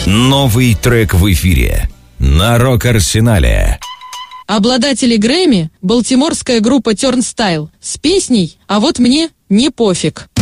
Новый трек в эфире на Рок-Арсенале. Обладатели Грэмми — балтиморская группа Turnstile с песней «А вот мне не пофиг».